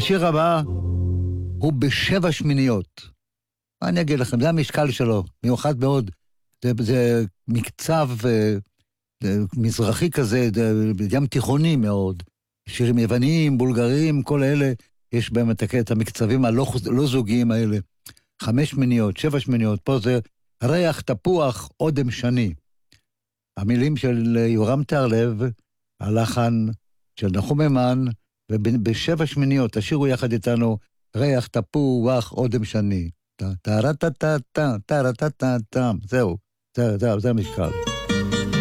השיר הבא הוא בשבע שמיניות. מה אני אגיד לכם? זה המשקל שלו, מיוחד מאוד. זה מקצב מזרחי כזה, זה ים תיכוני מאוד. שירים יווניים, בולגריים, כל אלה, יש בהם את המקצבים הלא זוגיים האלה. 5 שמיניות, 7 שמיניות, פה זה ריח תפוח אודם שני. המילים של יורם טהרלב, הלחן של נחום המן, ובשבע שמיניות תשירו יחד איתנו ריח תפוח אודם שני. טה-טה-טה-טה, טה-טה-טה-טה, זהו, זה המשקל.